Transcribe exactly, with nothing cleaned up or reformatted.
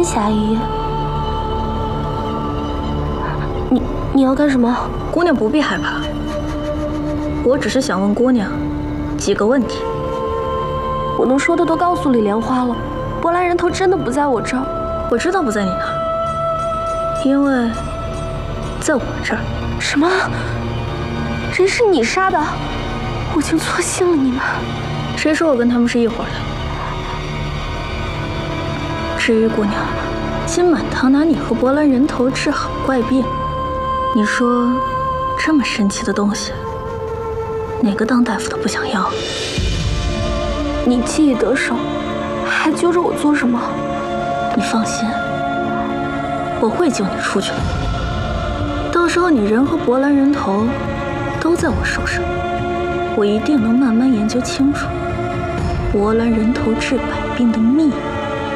三侠医。你你要干什么？ 姑娘不必害怕，我只是想问姑娘几个问题。 我能说的都告诉李莲花了，波兰人头真的不在我这儿。 我知道不在你那儿，因为在我这儿。 什么？人是你杀的？我竟错信了你们。 谁说我跟他们是一伙的？至于姑娘，金满堂拿你和博兰人头治好怪病，你说这么神奇的东西，哪个当大夫的不想要？ 你技艺得手，还揪着我做什么？ 你放心，我会救你出去的。到时候你人和博兰人头都在我手上，我一定能慢慢研究清楚博兰人头治百病的秘密。